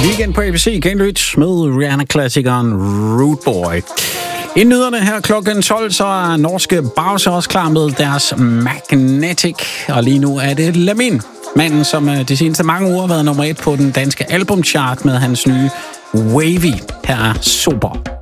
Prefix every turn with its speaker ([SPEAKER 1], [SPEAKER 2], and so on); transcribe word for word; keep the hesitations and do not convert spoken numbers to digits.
[SPEAKER 1] Weekend på A B C, genlyt med Rihanna-klassikeren Rude Boy. Inden nyhederne her klokken tolv, så er norske Bowser også klar med deres Magnetic. Og lige nu er det Lamin, manden som de seneste mange uger har været nummer et på den danske albumchart med hans nye Wavy. Her er Super.